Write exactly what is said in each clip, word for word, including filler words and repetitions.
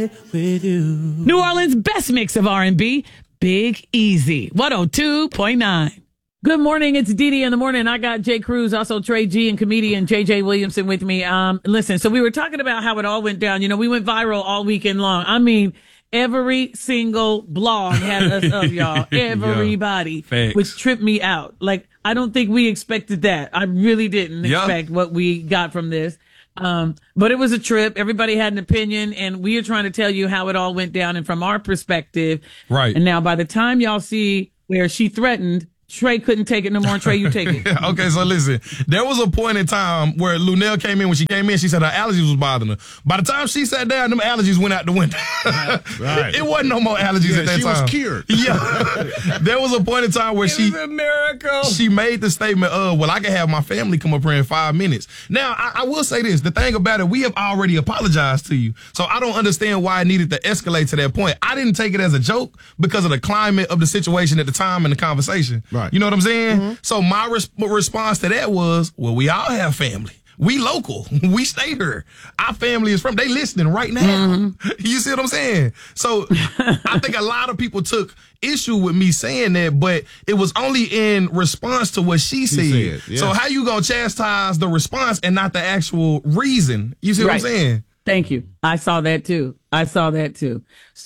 with you. New Orleans' best mix of R and B, Big Easy, one oh two point nine. Good morning. It's Dee Dee in the morning. I got Jay Cruz, also Trey G, and comedian J J Williamson with me. Um, listen, so we were talking about how it all went down. You know, we went viral all weekend long. I mean, every single blog had us up, y'all. Everybody, yeah, which tripped me out. Like, I don't think we expected that. I really didn't yeah. expect what we got from this. Um, but it was a trip. Everybody had an opinion, and we are trying to tell you how it all went down and from our perspective. Right. And now by the time y'all see where she threatened, Trey couldn't take it no more. Trey, you take it. Okay, so listen. There was a point in time where Lunel came in. When she came in, she said her allergies was bothering her. By the time she sat down, them allergies went out the window. Right. It wasn't no more allergies Yeah, at that she time. was cured. Yeah. There was a point in time where It she was a miracle. she made the statement of, well, I can have my family come up here in five minutes. Now, I, I will say this. The thing about it, we have already apologized to you. So I don't understand why it needed to escalate to that point. I didn't take it as a joke because of the climate of the situation at the time and the conversation. Right. You know what I'm saying? Mm-hmm. So my res- response to that was, well, we all have family. We local. We stay here. Our family is from, they listening right now. Mm-hmm. You see what I'm saying? So I think a lot of people took issue with me saying that, but it was only in response to what she, she said. said yeah. So how you gonna chastise the response and not the actual reason? You see what Right. I'm saying? Thank you. I saw that too. I saw that too.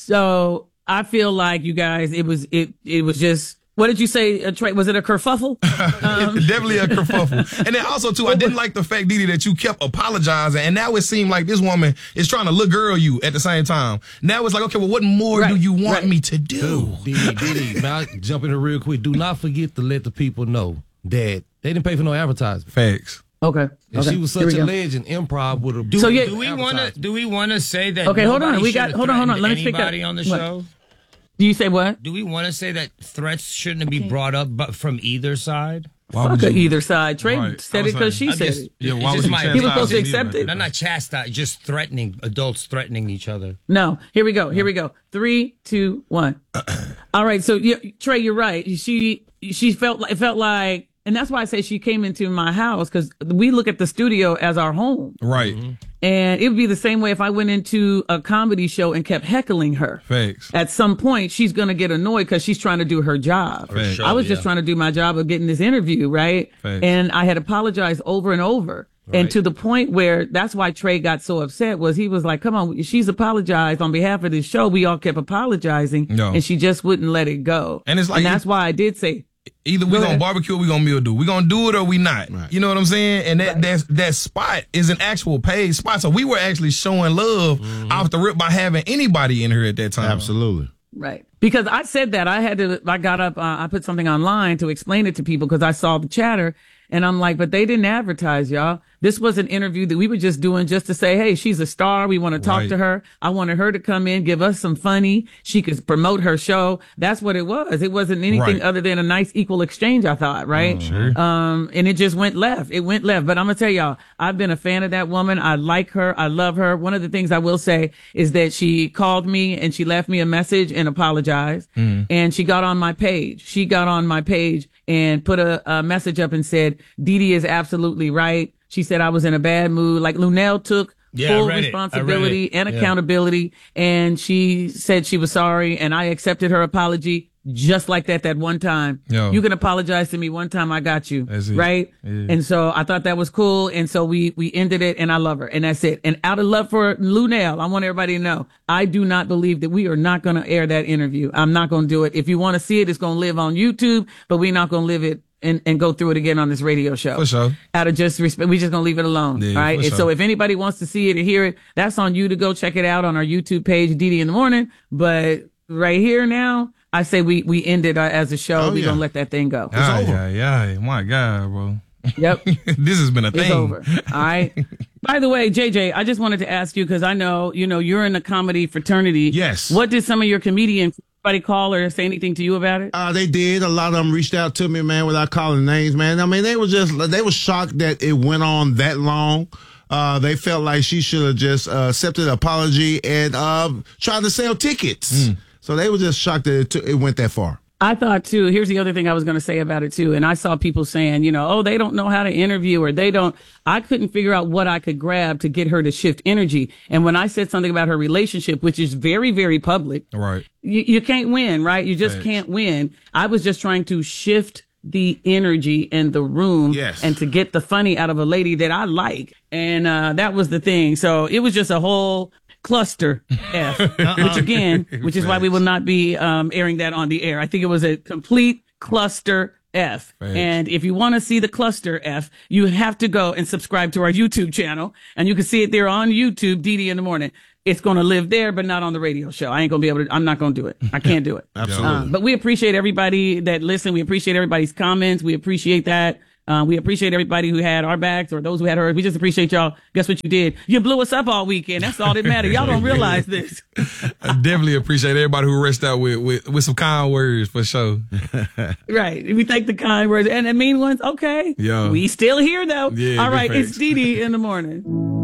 So I feel like you guys, it was, it, it was just, what did you say, uh, Trey? Was it a kerfuffle? Um, Definitely a kerfuffle. And then also, too, I didn't like the fact, Didi, that you kept apologizing. And now it seemed like this woman is trying to look girl you at the same time. Now it's like, okay, well, what more right, do you want right. me to do? Didi, Didi, now jump in here real quick. Do not forget to let the people know that they didn't pay for no advertisement. Facts. Okay. And okay. she was such a legend. Improv would have. Do, yeah, do we want to? Do we want to say that? Okay, hold on. We got. Hold Hold on. Hold on. Let me speak up. Anybody on the What? show? Do you say what? Do we want to say that threats shouldn't be brought up, but from either side? Why Fuck would you? either side. Trey Right. said I it was because she I'm said just- it. Yeah, It's why just would you my chastise He was supposed to either? accept it. No, not chastise, just threatening adults threatening each other. No. Here we go. Here we go. Three, two, one. All right. So yeah, Trey, you're right. She she felt like it felt like, and that's why I say she came into my house because we look at the studio as our home. Right. Mm-hmm. And it would be the same way if I went into a comedy show and kept heckling her. Facts. At some point, she's going to get annoyed because she's trying to do her job. Facts. I was just yeah. trying to do my job of getting this interview, right? Facts. And I had apologized over and over. And Right. to the point where that's why Trey got so upset was he was like, come on, she's apologized on behalf of this show. We all kept apologizing. No. And she just wouldn't let it go. And it's like and that's you- why I did say, Either we Go gonna ahead. barbecue or we gonna meal do. We gonna do it or we not. Right. You know what I'm saying? And that that that spot is an actual paid spot. So we were actually showing love off the rip by having anybody in here at that time. Absolutely. right. Because I said that I had to, I got up, uh, I put something online to explain it to people because I saw the chatter and I'm like, but they didn't advertise, y'all. This was an interview that we were just doing just to say, hey, she's a star. We want to talk Right. to her. I wanted her to come in, give us some funny. She could promote her show. That's what it was. It wasn't anything Right. other than a nice equal exchange, I thought, right? Sure. Um, and it just went left. It went left. But I'm going to tell y'all, I've been a fan of that woman. I like her. I love her. One of the things I will say is that she called me and she left me a message and apologized. And she got on my page. She got on my page and put a, a message up and said, Dee Dee is absolutely right. She said I was in a bad mood. Like Lunel took Yeah, I full read it. I read responsibility it. and Yeah. accountability. And she said she was sorry and I accepted her apology just like that, that one time. Yo. You can apologize to me one time. I got you. That's it. Right. Yeah. And so I thought that was cool. And so we, we ended it and I love her and that's it. And out of love for Lunel, I want everybody to know, I do not believe that we are not going to air that interview. I'm not going to do it. If you want to see it, it's going to live on YouTube, but we're not going to live it and, and go through it again on this radio show. For sure. Out of just respect, we just going to leave it alone. Yeah, all right. for And sure. so if anybody wants to see it or hear it, that's on you to go check it out on our YouTube page, Dee Dee in the Morning. But right here now, I say we, we end it uh, as a show. Oh, we yeah. going to let that thing go. Yeah, over. yeah, yeah. My God, bro. Yep. This has been a It's thing. over. All right. By the way, J J, I just wanted to ask you because I know, you know, you're in the comedy fraternity. Yes. What did some of your comedians, anybody call or say anything to you about it? Uh, they did. A lot of them reached out to me, man, without calling names, man. I mean, they were just, they were shocked that it went on that long. Uh, they felt like she should have just uh, accepted an apology and uh, tried to sell tickets. So they were just shocked that it, took, it went that far. I thought too, here's the other thing I was going to say about it too. And I saw people saying, you know, oh, they don't know how to interview or they don't. I couldn't figure out what I could grab to get her to shift energy. And when I said something about her relationship, which is very, very public, Right. you, you can't win, right? You just Thanks. can't win. I was just trying to shift the energy in the room Yes. and to get the funny out of a lady that I like. And uh, that was the thing. So it was just a whole cluster F, which again, which is why we will not be um, airing that on the air. I think it was a complete cluster F. Thanks. And if you want to see the cluster F, you have to go and subscribe to our YouTube channel, and you can see it there on YouTube, D D in the morning. It's going to live there, but not on the radio show. I ain't going to be able to, I'm not going to do it. I can't do it. Absolutely. Um, but we appreciate everybody that listened. We appreciate everybody's comments. We appreciate that. Uh, we appreciate everybody who had our backs or those who had hers. We just appreciate y'all. Guess what you did? You blew us up all weekend. That's all that matters. Y'all don't realize this. I definitely appreciate everybody who reached out with, with, with some kind words for sure. Right. We take the kind words and the mean ones. Okay. Yeah. We still here though. Yeah, all good right. facts. It's Dee Dee in the morning.